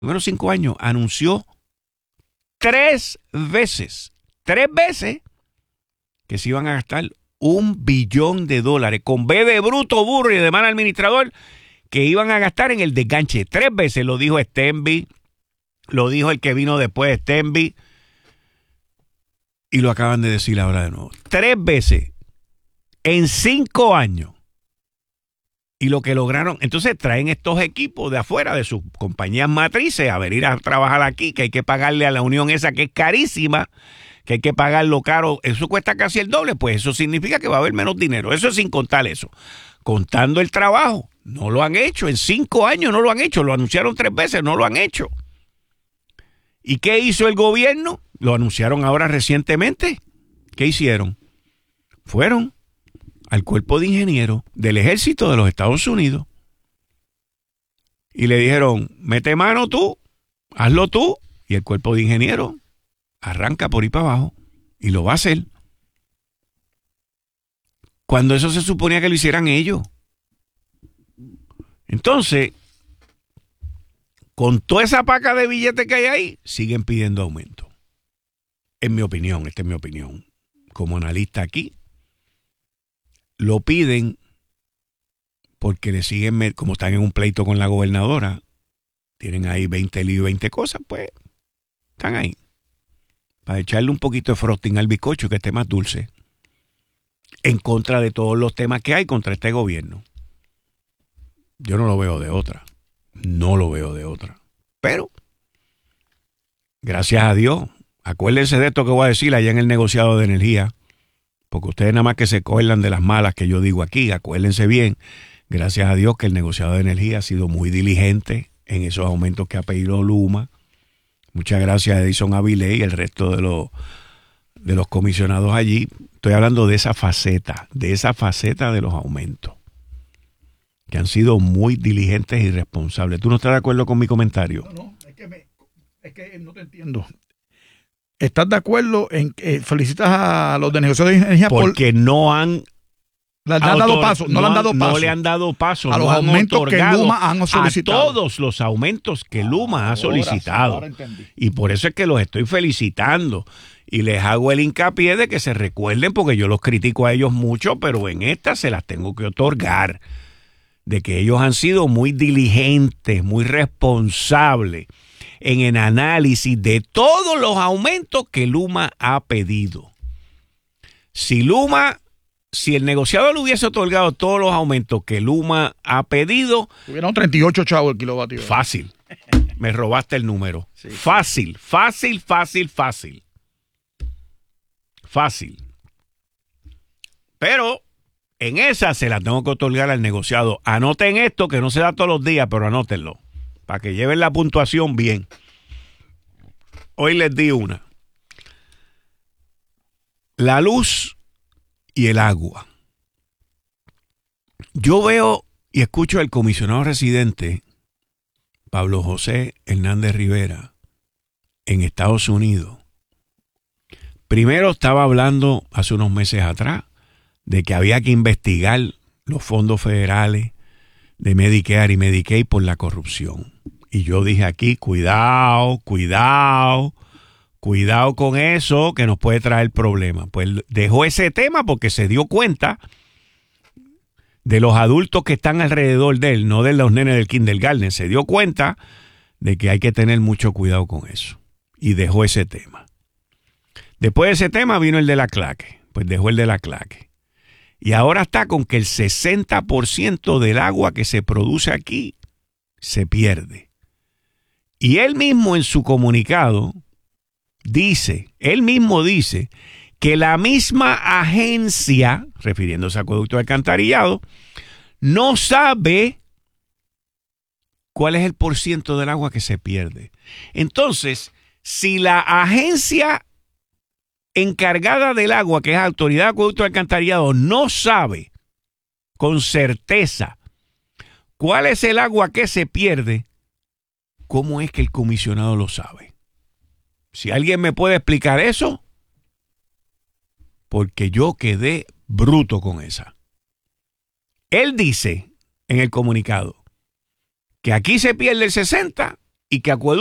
primeros 5 años, anunció 3 veces que se iban a gastar $1 billón con B de bruto, burro y de mal administrador, que iban a gastar en el desganche. 3 veces lo dijo Stenby, lo dijo el que vino después de Stenby, y lo acaban de decir ahora de nuevo. 3 veces en 5 años. Y lo que lograron, entonces traen estos equipos de afuera, de sus compañías matrices, a venir a trabajar aquí, que hay que pagarle a la unión esa que es carísima, que hay que pagarlo caro, eso cuesta casi el doble, pues eso significa que va a haber menos dinero. Eso es sin contar eso. Contando el trabajo, no lo han hecho, en 5 años no lo han hecho, lo anunciaron 3 veces, no lo han hecho. ¿Y qué hizo el gobierno? Lo anunciaron ahora recientemente. ¿Qué hicieron? Fueron al cuerpo de ingenieros del ejército de los Estados Unidos y le dijeron, mete mano tú, hazlo tú, y el cuerpo de ingenieros arranca por ahí para abajo y lo va a hacer. Cuando eso se suponía que lo hicieran ellos. Entonces, con toda esa paca de billetes que hay ahí, siguen pidiendo aumento. En mi opinión, esta es mi opinión, como analista aquí, lo piden porque le siguen, como están en un pleito con la gobernadora, tienen ahí 20 líos y 20 cosas, pues están ahí. Para echarle un poquito de frosting al bizcocho que esté más dulce. En contra de todos los temas que hay contra este gobierno. Yo no lo veo de otra. No lo veo de otra. Pero, gracias a Dios, acuérdense de esto que voy a decir allá en el negociado de energía, porque ustedes nada más que se acuerdan de las malas que yo digo aquí, acuérdense bien, gracias a Dios que el negociado de energía ha sido muy diligente en esos aumentos que ha pedido Luma. Muchas gracias a Edison Avilés y el resto de los comisionados allí. Estoy hablando de esa faceta de los aumentos, que han sido muy diligentes y responsables. ¿Tú no estás de acuerdo con mi comentario? No, es que no te entiendo. ¿Estás de acuerdo en que felicitas a los de negociados de energía? Porque no han... No le han dado paso. No le han dado paso. A los aumentos que Luma han solicitado. A todos los aumentos que Luma ha solicitado. Ahora entendí. Y por eso es que los estoy felicitando. Y les hago el hincapié de que se recuerden, porque yo los critico a ellos mucho, pero en esta se las tengo que otorgar. De que ellos han sido muy diligentes, muy responsables en el análisis de todos los aumentos que Luma ha pedido. Si el negociador le hubiese otorgado todos los aumentos que Luma ha pedido, tuvieron 38 chavos el kilovatio. Fácil. Me robaste el número. Sí. Fácil. Pero en esa se la tengo que otorgar al negociado. Anoten esto, que no se da todos los días, pero anótenlo, para que lleven la puntuación bien. Hoy les di una. La luz y el agua. Yo veo y escucho al comisionado residente Pablo José Hernández Rivera en Estados Unidos. Primero estaba hablando hace unos meses atrás de que había que investigar los fondos federales de Medicare y Medicaid por la corrupción. Y yo dije aquí, cuidado con eso, que nos puede traer problemas. Pues dejó ese tema porque se dio cuenta de los adultos que están alrededor de él, no de los nenes del kindergarten. Se dio cuenta de que hay que tener mucho cuidado con eso. Y dejó ese tema. Después de ese tema vino el de la claque. Pues dejó el de la claque. Y ahora está con que el 60% del agua que se produce aquí se pierde. Y él mismo en su comunicado dice que la misma agencia, refiriéndose a Acueducto de Alcantarillado, no sabe cuál es el porciento del agua que se pierde. Entonces, si la agencia encargada del agua, que es Autoridad de Acueducto de Alcantarillado, no sabe con certeza cuál es el agua que se pierde, ¿cómo es que el comisionado lo sabe? Si alguien me puede explicar eso, porque yo quedé bruto con esa. Él dice en el comunicado que aquí se pierde el 60 y que Acueducto